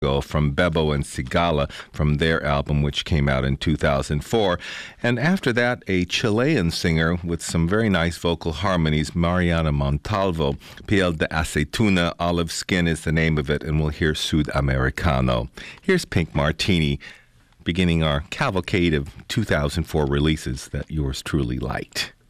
from Bebo and Sigala from their album, which came out in 2004. And after that, a Chilean singer with some very nice vocal harmonies, Mariana Montalvo. Piel de Aceituna, Olive Skin is the name of it, and we'll hear Sudamericano. Here's Pink Martini, beginning our cavalcade of 2004 releases that yours truly liked.